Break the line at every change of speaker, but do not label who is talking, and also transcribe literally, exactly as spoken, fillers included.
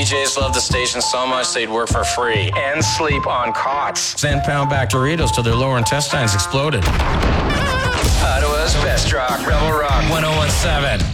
D Js loved the station so much they'd work for free and sleep on cots. Then pound back burritos till their lower intestines exploded. Ottawa's best rock, Rebel Rock one oh one seven.